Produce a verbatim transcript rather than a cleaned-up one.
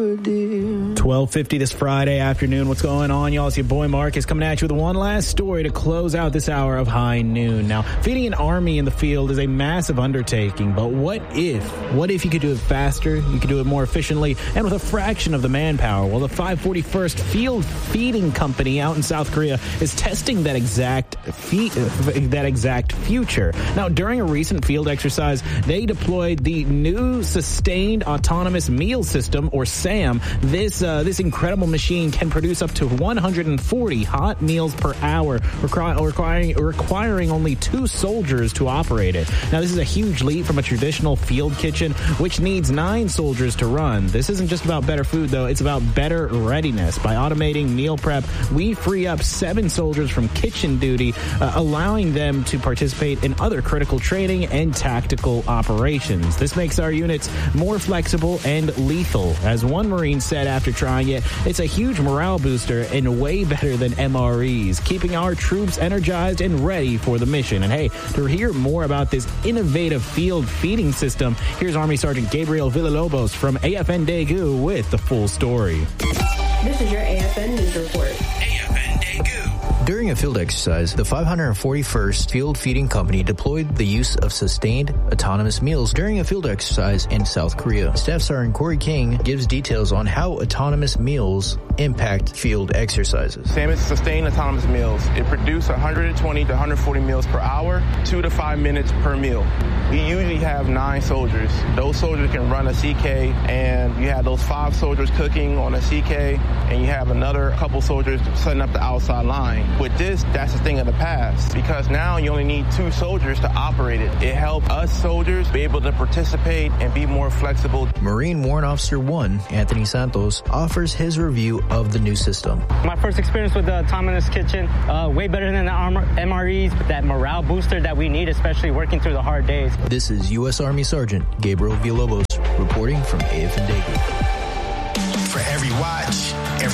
twelve fifty this Friday afternoon. What's going on, y'all? It's your boy Marcus coming at you with one last story to close out this hour of High Noon. Now, feeding an army in the field is a massive undertaking, but what if? What if you could do it faster, you could do it more efficiently, and with a fraction of the manpower? Well, the five forty-first Field Feeding Company out in South Korea is testing that exact fe- that exact future. Now, during a recent field exercise, they deployed the new Sustained Autonomous Meal System, or SAM. This uh, this incredible machine can produce up to one hundred forty hot meals per hour, requir- requiring requiring only two soldiers to operate it. Now, this is a huge leap from a traditional field kitchen, which needs nine soldiers to run. This isn't just about better food, though. It's about better readiness. By automating meal prep, we free up seven soldiers from kitchen duty, uh, allowing them to participate in other critical training and tactical operations. This makes our units more flexible and lethal. As one Marine said after trying it, it's a huge morale booster and way better than M R Es, keeping our troops energized and ready for the mission. And hey, to hear more about this innovative field feeding system, here's Army Sergeant Gabriel Villalobos from A F N Daegu with the full story. This is your A F N News Report. During a field exercise, the five hundred forty-first Field Feeding Company deployed the use of sustained autonomous meals during a field exercise in South Korea. Staff Sergeant Corey King gives details on how autonomous meals impact field exercises. SAM is sustained autonomous meals. It produces one hundred twenty to one hundred forty meals per hour, two to five minutes per meal. We usually have nine soldiers. Those soldiers can run a C K, and you have those five soldiers cooking on a C K, and you have another couple soldiers setting up the outside line. With this, that's a thing of the past, because now you only need two soldiers to operate it. It helped us soldiers be able to participate and be more flexible. Marine Warrant Officer one, Anthony Santos, offers his review of the new system. My first experience with the autonomous kitchen, uh, way better than the armor, M R Es, but that morale booster that we need, especially working through the hard days. This is U S Army Sergeant Gabriel Villalobos reporting from A F N Daegu. For every watch, every